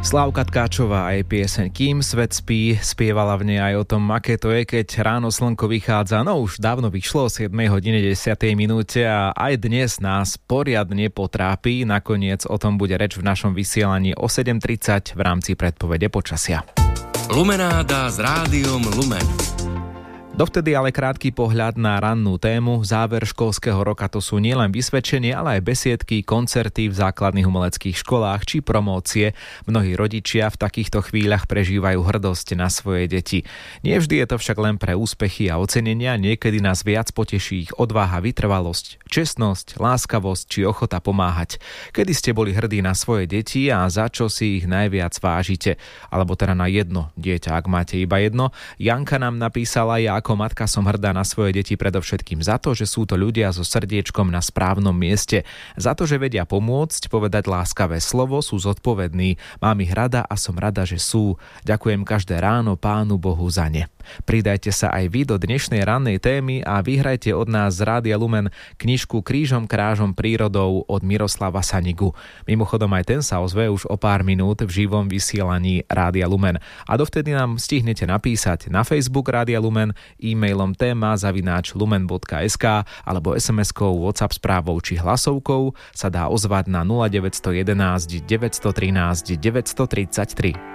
Slávka Tkáčová a jej pieseň Kým svet spí spievala v nej aj o tom, aké to je, keď ráno slnko vychádza. No už dávno vyšlo o 7 hodine 10 minúte a aj dnes nás poriadne potrápi. Nakoniec o tom bude reč v našom vysielaní o 7:30 v rámci predpovede počasia. Lumenáda s rádiom Lumen. Dovtedy ale krátky pohľad na rannú tému. Záver školského roka to sú nielen vysvedčenie, ale aj besiedky, koncerty v základných umeleckých školách či promócie. Mnohí rodičia v takýchto chvíľach prežívajú hrdosť na svoje deti. Nie vždy je to však len pre úspechy a ocenenia, niekedy nás viac poteší ich odvaha, vytrvalosť, čestnosť, láskavosť či ochota pomáhať. Kedy ste boli hrdí na svoje deti a za čo si ich najviac vážite? Alebo teda na jedno dieťa, ak máte iba jedno. Janka nám napísala: ja ako matka som hrdá na svoje deti predovšetkým za to, že sú to ľudia so srdiečkom na správnom mieste. Za to, že vedia pomôcť, povedať láskavé slovo, sú zodpovední. Mám ich rada a som rada, že sú. Ďakujem každé ráno Pánu Bohu za ne. Pridajte sa aj vy do dnešnej rannej témy a vyhrajte od nás z Rádia Lumen knižku Krížom krážom prírodou od Miroslava Sanigu. Mimochodom aj ten sa ozve už o pár minút v živom vysielaní Rádia Lumen. A dovtedy nám stihnete napísať na Facebook Rádia Lumen, e-mailom téma@lumen.sk alebo SMS-kou, WhatsApp správou či hlasovkou sa dá ozvať na 0911 913 933.